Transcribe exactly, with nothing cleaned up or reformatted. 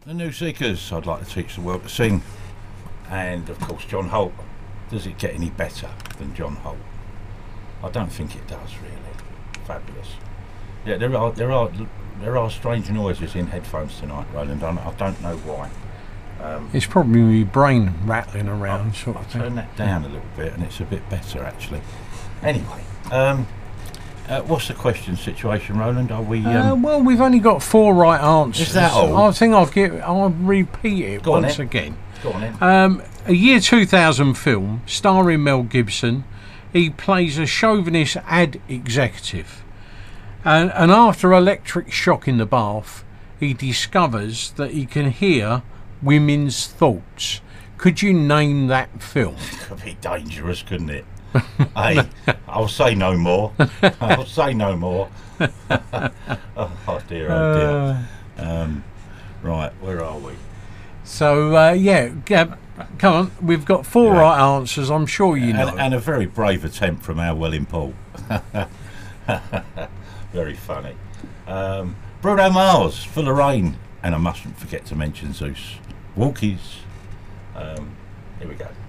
The New Seekers, I'd like to teach the world to sing. And of course John Holt. Does it get any better than John Holt? I don't think it does really. Fabulous. Yeah, there are there are there are strange noises in headphones tonight, Roland. I don't know why. Um, it's probably my brain rattling around. I'll, sort I'll of thing. turn that down a little bit, and it's a bit better actually. Anyway, um, uh, what's the question situation, Roland? Are we? Um, Uh, well, we've only got four right answers. Is that all? I think I'll give. I'll repeat it Go on once then. again. Go on then. Um, a year two thousand film starring Mel Gibson. He plays a chauvinist ad executive, and, and after electric shock in the bath, he discovers that he can hear women's thoughts. Could you name that film? Could be dangerous, couldn't it? Hey, I'll say no more. I'll say no more. Oh dear, oh dear. Um, right, where are we? So uh, yeah, Gab, come on. We've got four Yeah. right answers. I'm sure you know. And, and a very brave attempt from our Welling Paul. Very funny. Um, Bruno Mars, Full of Rain, and I mustn't forget to mention Zeus. Walkies. Um, here we go.